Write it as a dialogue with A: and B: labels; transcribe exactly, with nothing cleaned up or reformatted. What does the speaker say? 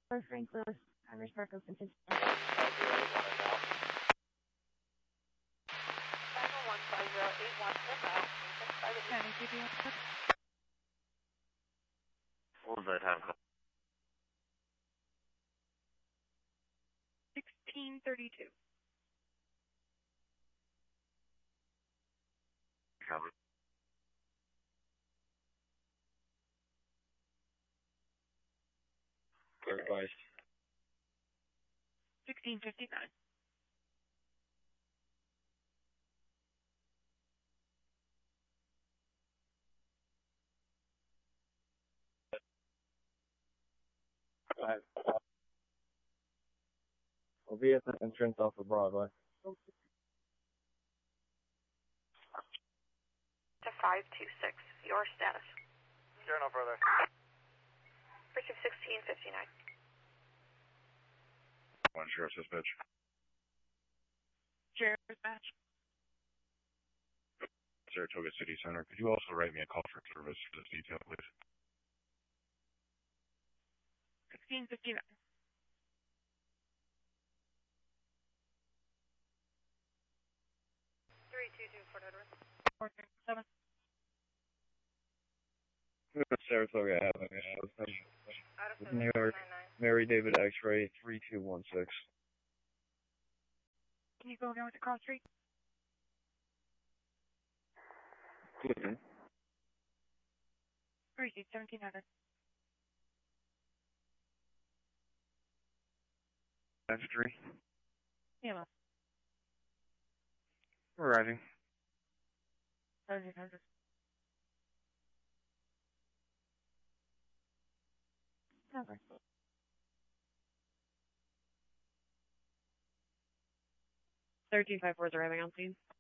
A: For Frank Lewis, Congress Park Open System.
B: nine one five zero eight one four five.
A: County G P S.
C: What was that time call?
A: sixteen thirty-two.
C: Copy. Clear advice.
A: sixteen fifty-nine.
C: Five. We'll be at the entrance off of Broadway.
B: To five two six. Your status.
C: Sure, no further.
B: Precinct sixteen fifty-nine.
C: One Sheriff's Dispatch.
A: Sheriff's Dispatch.
C: Saratoga City Center. Could you also write me a call for service for this detail, please?
A: sixteen fifty-nine.
B: three two two Fort Edward.
A: four six seven.
C: Saratoga Avenue.
B: Out of
C: New York. Mary David X-ray three two one six.
A: Can you go down with the cross street?
C: Clinton.
A: Greasy, seventeen hundred.
C: F three.
A: Yeah.
C: Arriving.
A: seventeen hundred. Over. thirteen five four is arriving on scene.